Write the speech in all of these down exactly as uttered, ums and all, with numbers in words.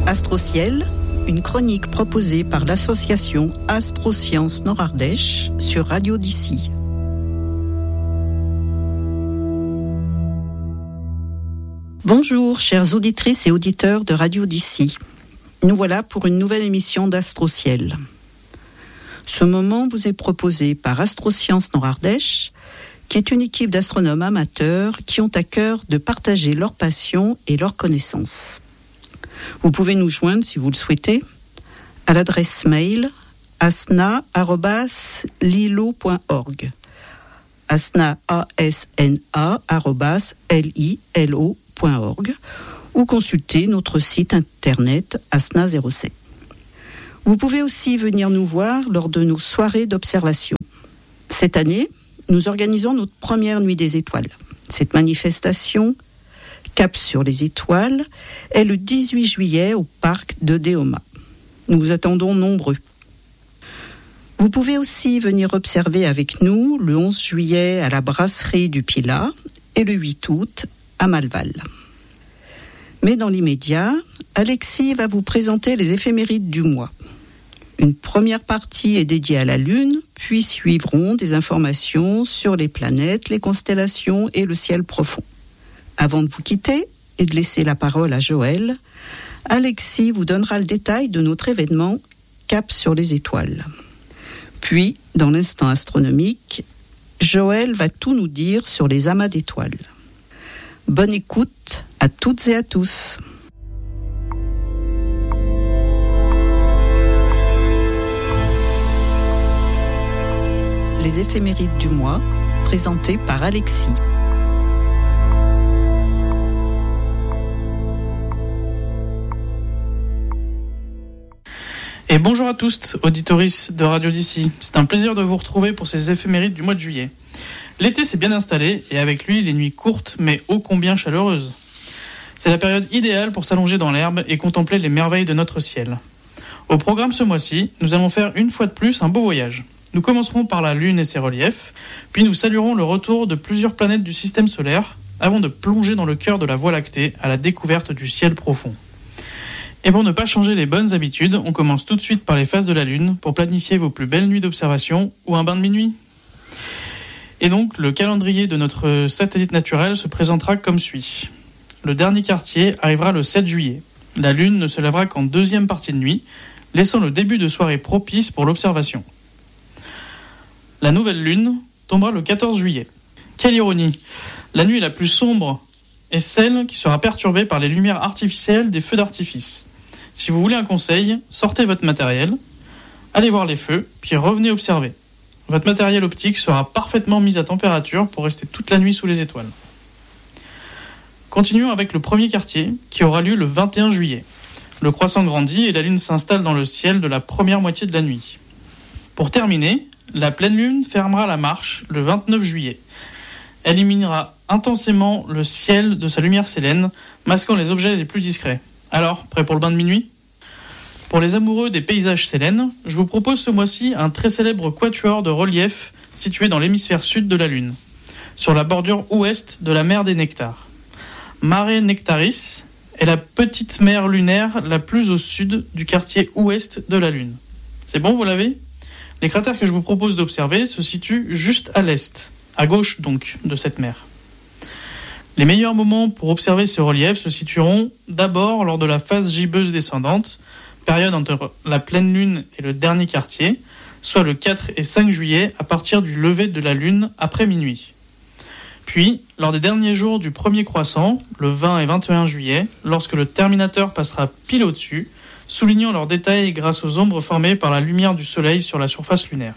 Astrociel, une chronique proposée par l'association Astrosciences Nord-Ardèche sur Radio d'ici. Bonjour, chères auditrices et auditeurs de Radio d'ici. Nous voilà pour une nouvelle émission d'Astrociel. Ce moment vous est proposé par Astrosciences Nord-Ardèche, qui est une équipe d'astronomes amateurs qui ont à cœur de partager leur passion et leurs connaissances. Vous pouvez nous joindre, si vous le souhaitez, à l'adresse mail asna arobase lilo point org, asna, A S N A, arobase L I L O point org, ou consulter notre site internet asna zéro sept. Vous pouvez aussi venir nous voir lors de nos soirées d'observation. Cette année, nous organisons notre première nuit des étoiles. Cette manifestation, Cap sur les étoiles, est le dix-huit juillet au parc de Déoma. Nous vous attendons nombreux. Vous pouvez aussi venir observer avec nous le onze juillet à la brasserie du Pilat et le huit août à Malval. Mais dans l'immédiat, Alexis va vous présenter les éphémérides du mois. Une première partie est dédiée à la Lune, puis suivront des informations sur les planètes, les constellations et le ciel profond. Avant de vous quitter et de laisser la parole à Joël, Alexis vous donnera le détail de notre événement Cap sur les étoiles. Puis, dans l'instant astronomique, Joël va tout nous dire sur les amas d'étoiles. Bonne écoute à toutes et à tous. Les éphémérides du mois, présentées par Alexis. Et bonjour à tous, auditoris de Radio d'ici. C'est un plaisir de vous retrouver pour ces éphémérides du mois de juillet. L'été s'est bien installé et avec lui les nuits courtes mais ô combien chaleureuses. C'est la période idéale pour s'allonger dans l'herbe et contempler les merveilles de notre ciel. Au programme ce mois-ci, nous allons faire une fois de plus un beau voyage. Nous commencerons par la Lune et ses reliefs, puis nous saluerons le retour de plusieurs planètes du système solaire avant de plonger dans le cœur de la Voie lactée à la découverte du ciel profond. Et pour ne pas changer les bonnes habitudes, on commence tout de suite par les phases de la Lune pour planifier vos plus belles nuits d'observation ou un bain de minuit. Et donc, le calendrier de notre satellite naturel se présentera comme suit. Le dernier quartier arrivera le sept juillet. La Lune ne se lèvera qu'en deuxième partie de nuit, laissant le début de soirée propice pour l'observation. La nouvelle Lune tombera le quatorze juillet. Quelle ironie! La nuit la plus sombre est celle qui sera perturbée par les lumières artificielles des feux d'artifice. Si vous voulez un conseil, sortez votre matériel, allez voir les feux, puis revenez observer. Votre matériel optique sera parfaitement mis à température pour rester toute la nuit sous les étoiles. Continuons avec le premier quartier, qui aura lieu le vingt et un juillet. Le croissant grandit et la Lune s'installe dans le ciel de la première moitié de la nuit. Pour terminer, la pleine Lune fermera la marche le vingt-neuf juillet. Elle illuminera intensément le ciel de sa lumière sélène, masquant les objets les plus discrets. Alors, prêt pour le bain de minuit ? Pour les amoureux des paysages sélènes, je vous propose ce mois-ci un très célèbre quatuor de relief situé dans l'hémisphère sud de la Lune, sur la bordure ouest de la mer des Nectars. Mare Nectaris est la petite mer lunaire la plus au sud du quartier ouest de la Lune. C'est bon, vous l'avez ? Les cratères que je vous propose d'observer se situent juste à l'est, à gauche donc de cette mer. Les meilleurs moments pour observer ces reliefs se situeront d'abord lors de la phase gibbeuse descendante, période entre la pleine lune et le dernier quartier, soit le quatre et cinq juillet à partir du lever de la lune après minuit. Puis, lors des derniers jours du premier croissant, le vingt et vingt et un juillet, lorsque le terminateur passera pile au-dessus, soulignant leurs détails grâce aux ombres formées par la lumière du soleil sur la surface lunaire.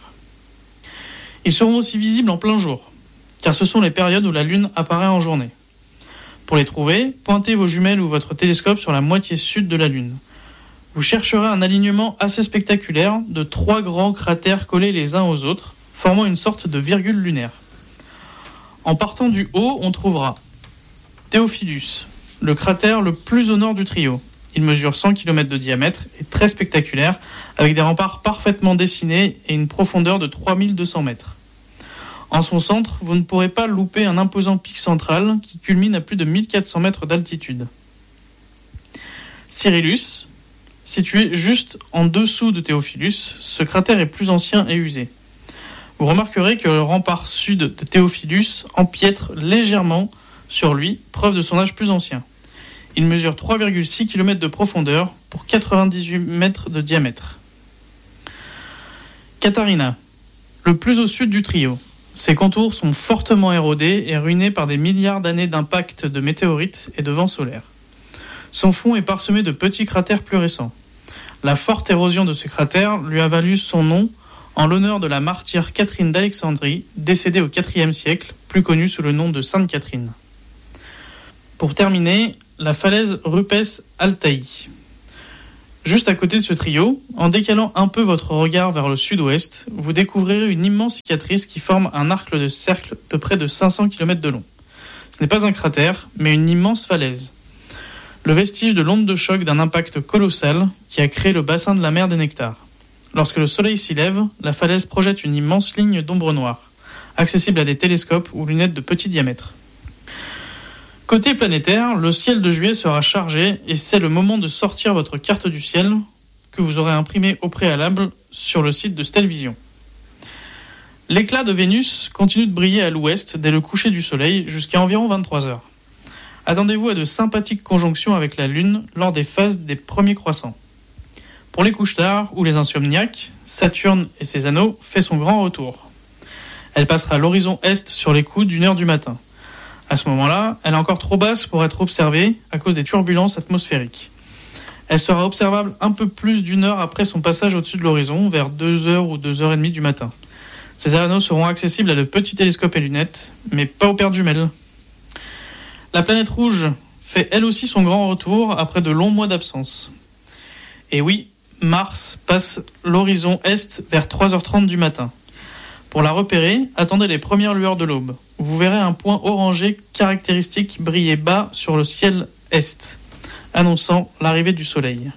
Ils seront aussi visibles en plein jour, car ce sont les périodes où la lune apparaît en journée. Pour les trouver, pointez vos jumelles ou votre télescope sur la moitié sud de la Lune. Vous chercherez un alignement assez spectaculaire de trois grands cratères collés les uns aux autres, formant une sorte de virgule lunaire. En partant du haut, on trouvera Théophilus, le cratère le plus au nord du trio. Il mesure cent kilomètres de diamètre et très spectaculaire, avec des remparts parfaitement dessinés et une profondeur de trois mille deux cents mètres. En son centre, vous ne pourrez pas louper un imposant pic central qui culmine à plus de mille quatre cents mètres d'altitude. Cyrillus, Situé juste en dessous de Théophilus, ce cratère est plus ancien et usé. Vous remarquerez que le rempart sud de Théophilus empiètre légèrement sur lui, preuve de son âge plus ancien. Il mesure trois virgule six kilomètres de profondeur pour quatre-vingt-dix-huit mètres de diamètre. Catarina, le plus au sud du trio. Ses contours sont fortement érodés et ruinés par des milliards d'années d'impact de météorites et de vents solaires. Son fond est parsemé de petits cratères plus récents. La forte érosion de ce cratère lui a valu son nom en l'honneur de la martyre Catherine d'Alexandrie, décédée au quatrième siècle, plus connue sous le nom de Sainte Catherine. Pour terminer, la falaise Rupes Altaï. Juste à côté de ce trio, en décalant un peu votre regard vers le sud-ouest, vous découvrirez une immense cicatrice qui forme un arc de cercle de près de cinq cents kilomètres de long. Ce n'est pas un cratère, mais une immense falaise. Le vestige de l'onde de choc d'un impact colossal qui a créé le bassin de la mer des Nectars. Lorsque le soleil s'y lève, la falaise projette une immense ligne d'ombre noire, accessible à des télescopes ou lunettes de petit diamètre. Côté planétaire, le ciel de juillet sera chargé et c'est le moment de sortir votre carte du ciel que vous aurez imprimée au préalable sur le site de Stellvision. L'éclat de Vénus continue de briller à l'ouest dès le coucher du soleil jusqu'à environ vingt-trois heures. Attendez-vous à de sympathiques conjonctions avec la Lune lors des phases des premiers croissants. Pour les couches-tard ou les insomniaques, Saturne et ses anneaux fait son grand retour. Elle passera à l'horizon est sur les coups d'une heure du matin. À ce moment-là, elle est encore trop basse pour être observée à cause des turbulences atmosphériques. Elle sera observable un peu plus d'une heure après son passage au-dessus de l'horizon, vers deux heures ou deux heures trente du matin. Ces anneaux seront accessibles à de petits télescopes et lunettes, mais pas aux paires de jumelles. La planète rouge fait elle aussi son grand retour après de longs mois d'absence. Et oui, Mars passe l'horizon est vers trois heures trente du matin. Pour la repérer, attendez les premières lueurs de l'aube. Vous verrez un point orangé caractéristique briller bas sur le ciel est, annonçant l'arrivée du soleil.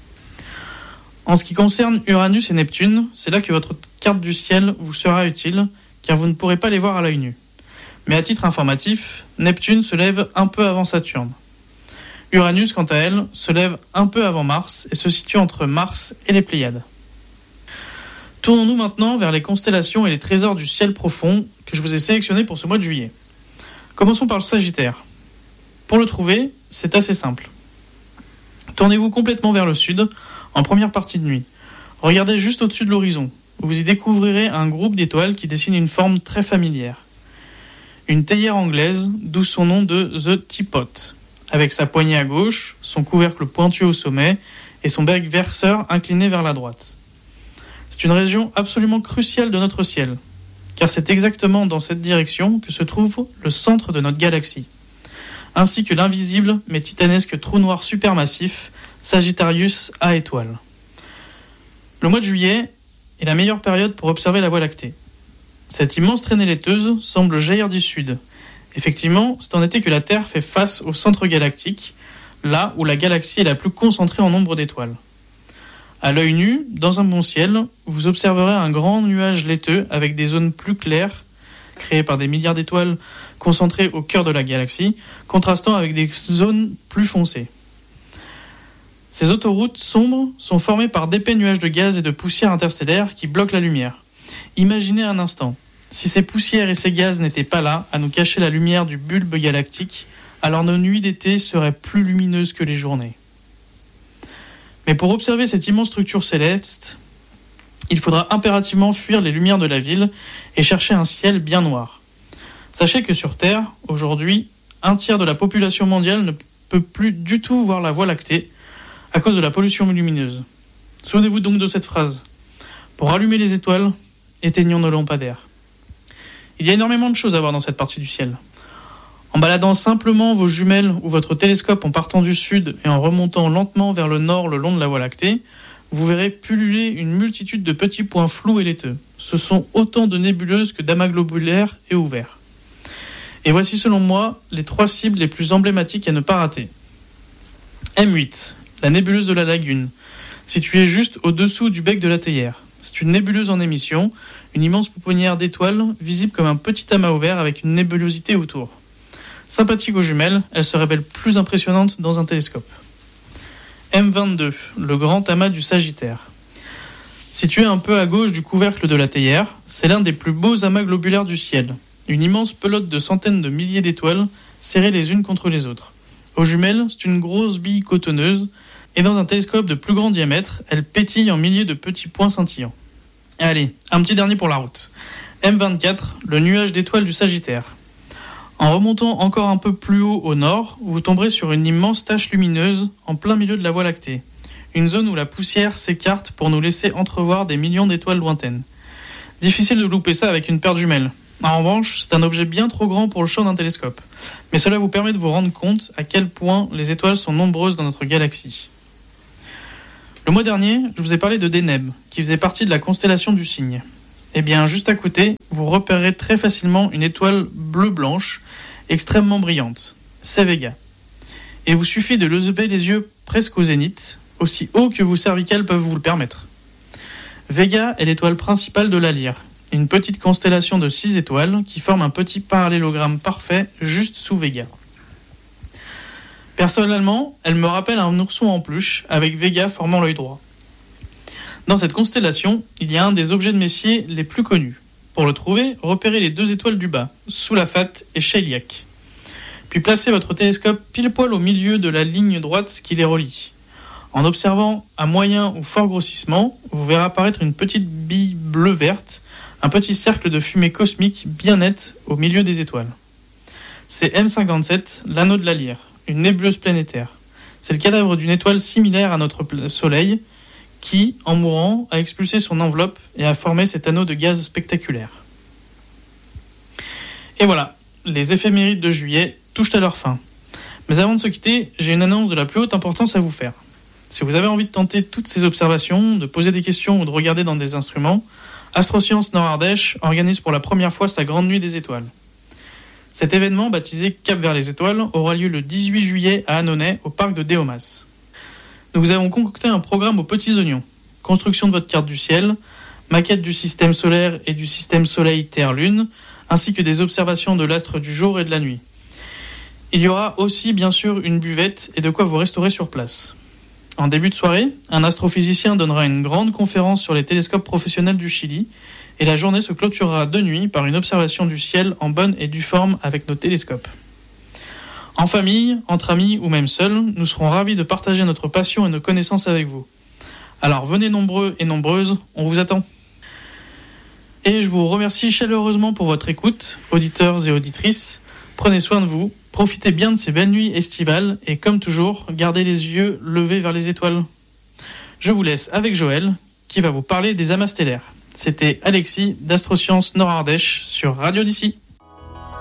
En ce qui concerne Uranus et Neptune, c'est là que votre carte du ciel vous sera utile, car vous ne pourrez pas les voir à l'œil nu. Mais à titre informatif, Neptune se lève un peu avant Saturne. Uranus, quant à elle, se lève un peu avant Mars et se situe entre Mars et les Pléiades. Tournons-nous maintenant vers les constellations et les trésors du ciel profond que je vous ai sélectionnés pour ce mois de juillet. Commençons par le Sagittaire. Pour le trouver, c'est assez simple. Tournez-vous complètement vers le sud, en première partie de nuit. Regardez juste au-dessus de l'horizon. Vous y découvrirez un groupe d'étoiles qui dessine une forme très familière. Une théière anglaise, d'où son nom de The Teapot, avec sa poignée à gauche, son couvercle pointu au sommet et son bec verseur incliné vers la droite. C'est une région absolument cruciale de notre ciel, car c'est exactement dans cette direction que se trouve le centre de notre galaxie, ainsi que l'invisible mais titanesque trou noir supermassif Sagittarius A étoile. Le mois de juillet est la meilleure période pour observer la Voie lactée. Cette immense traînée laiteuse semble jaillir du sud. Effectivement, c'est en été que la Terre fait face au centre galactique, là où la galaxie est la plus concentrée en nombre d'étoiles. À l'œil nu, dans un bon ciel, vous observerez un grand nuage laiteux avec des zones plus claires, créées par des milliards d'étoiles concentrées au cœur de la galaxie, contrastant avec des zones plus foncées. Ces autoroutes sombres sont formées par d'épais nuages de gaz et de poussière interstellaire qui bloquent la lumière. Imaginez un instant, si ces poussières et ces gaz n'étaient pas là à nous cacher la lumière du bulbe galactique, alors nos nuits d'été seraient plus lumineuses que les journées. Mais pour observer cette immense structure céleste, il faudra impérativement fuir les lumières de la ville et chercher un ciel bien noir. Sachez que sur Terre, aujourd'hui, un tiers de la population mondiale ne peut plus du tout voir la Voie lactée à cause de la pollution lumineuse. Souvenez-vous donc de cette phrase. Pour allumer les étoiles, éteignons nos lampadaires. Il y a énormément de choses à voir dans cette partie du ciel. En baladant simplement vos jumelles ou votre télescope en partant du sud et en remontant lentement vers le nord le long de la Voie lactée, vous verrez pulluler une multitude de petits points flous et laiteux. Ce sont autant de nébuleuses que d'amas globulaires et ouverts. Et voici selon moi les trois cibles les plus emblématiques à ne pas rater. M huit, la nébuleuse de la Lagune, située juste au-dessous du bec de la théière. C'est une nébuleuse en émission, une immense pouponnière d'étoiles, visible comme un petit amas ouvert avec une nébulosité autour. Sympathique aux jumelles, elle se révèle plus impressionnante dans un télescope. M vingt-deux, le grand amas du Sagittaire. Situé un peu à gauche du couvercle de la théière, c'est l'un des plus beaux amas globulaires du ciel. Une immense pelote de centaines de milliers d'étoiles serrées les unes contre les autres. Aux jumelles, c'est une grosse bille cotonneuse, et dans un télescope de plus grand diamètre, elle pétille en milliers de petits points scintillants. Allez, un petit dernier pour la route. M vingt-quatre, le nuage d'étoiles du Sagittaire. En remontant encore un peu plus haut au nord, vous tomberez sur une immense tache lumineuse en plein milieu de la Voie lactée. Une zone où la poussière s'écarte pour nous laisser entrevoir des millions d'étoiles lointaines. Difficile de louper ça avec une paire de jumelles. En revanche, c'est un objet bien trop grand pour le champ d'un télescope. Mais cela vous permet de vous rendre compte à quel point les étoiles sont nombreuses dans notre galaxie. Le mois dernier, je vous ai parlé de Deneb, qui faisait partie de la constellation du Cygne. Eh bien, juste à côté, vous repérerez très facilement une étoile bleu-blanche, extrêmement brillante. C'est Vega. Il vous suffit de lever les yeux presque au zénith, aussi haut que vos cervicales peuvent vous le permettre. Vega est l'étoile principale de la Lyre, une petite constellation de six étoiles qui forme un petit parallélogramme parfait juste sous Vega. Personnellement, elle me rappelle un ourson en peluche, avec Vega formant l'œil droit. Dans cette constellation, il y a un des objets de Messier les plus connus. Pour le trouver, repérez les deux étoiles du bas, Soulafate et Chelyaq. Puis placez votre télescope pile poil au milieu de la ligne droite qui les relie. En observant à moyen ou fort grossissement, vous verrez apparaître une petite bille bleu-verte, un petit cercle de fumée cosmique bien net au milieu des étoiles. C'est M cinquante-sept, l'anneau de la Lyre, une nébuleuse planétaire. C'est le cadavre d'une étoile similaire à notre Soleil qui, en mourant, a expulsé son enveloppe et a formé cet anneau de gaz spectaculaire. Et voilà, les éphémérides de juillet touchent à leur fin. Mais avant de se quitter, j'ai une annonce de la plus haute importance à vous faire. Si vous avez envie de tenter toutes ces observations, de poser des questions ou de regarder dans des instruments, Astrosciences Nord-Ardèche organise pour la première fois sa Grande Nuit des Étoiles. Cet événement, baptisé Cap vers les Étoiles, aura lieu le dix-huit juillet à Annonay, au parc de Déomas. Nous vous avons concocté un programme aux petits oignons. Construction de votre carte du ciel, maquette du système solaire et du système Soleil-Terre-Lune, ainsi que des observations de l'astre du jour et de la nuit. Il y aura aussi, bien sûr, une buvette et de quoi vous restaurer sur place. En début de soirée, un astrophysicien donnera une grande conférence sur les télescopes professionnels du Chili et la journée se clôturera de nuit par une observation du ciel en bonne et due forme avec nos télescopes. En famille, entre amis ou même seuls, nous serons ravis de partager notre passion et nos connaissances avec vous. Alors venez nombreux et nombreuses, on vous attend. Et je vous remercie chaleureusement pour votre écoute, auditeurs et auditrices. Prenez soin de vous, profitez bien de ces belles nuits estivales et comme toujours, gardez les yeux levés vers les étoiles. Je vous laisse avec Joël, qui va vous parler des amas stellaires. C'était Alexis d'Astrosciences Nord-Ardèche sur Radio d'ici.